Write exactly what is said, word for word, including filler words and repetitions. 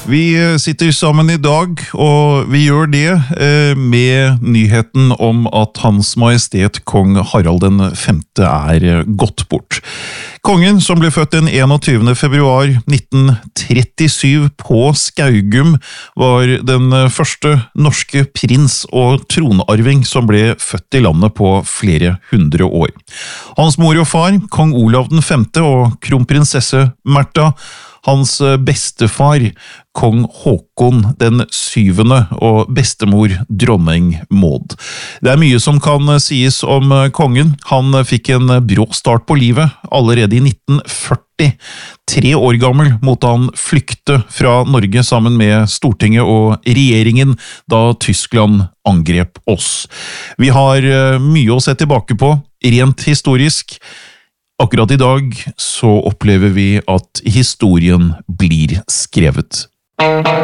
Vi sitter sammen i dag, og vi gjør det med nyheten om at Hans Majestet Kong Harald den femte er gått bort. Kongen, som ble født den enogtyvende februar nitten trettisju på Skaugum, var den første norske prins og tronarving som ble født i landet på flere hundre år. Hans mor og far, kong Olav den femte og kronprinsesse Märtha, hans bestefar, kong Håkon den syvende og bestemor dronning Maud. Det er mye som kan sies om kongen. Han fikk en brå start på livet allerede i nitten førti. Tre år gammel måtte han flykte fra Norge sammen med Stortinget og regjeringen da Tyskland angrep oss. Vi har mye å se tilbake på, rent historisk. Akkurat i dag så opplever vi at historien blir skrevet.